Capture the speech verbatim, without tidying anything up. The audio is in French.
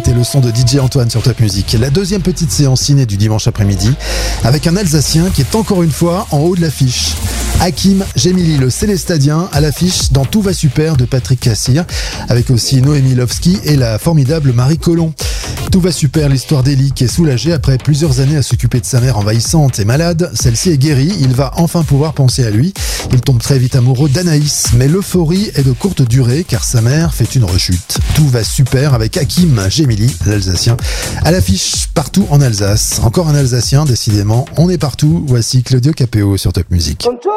c'était le son de D J Antoine sur Top Music. La deuxième petite séance ciné du dimanche après-midi avec un Alsacien qui est encore une fois en haut de l'affiche. Hakim Gemili, le Célestadien, à l'affiche dans Tout va super de Patrick Cassir, avec aussi Noémie Lovski et la formidable Marie Colomb. Tout va super, l'histoire d'Eli qui est soulagée après plusieurs années à s'occuper de sa mère envahissante et malade. Celle-ci est guérie, il va enfin pouvoir penser à lui. Il tombe très vite amoureux d'Anaïs, mais l'euphorie est de courte durée car sa mère fait une rechute. Tout va super avec Hakim Gemili, l'Alsacien, à l'affiche partout en Alsace. Encore un Alsacien, décidément, on est partout. Voici Claudio Capéo sur Top Music.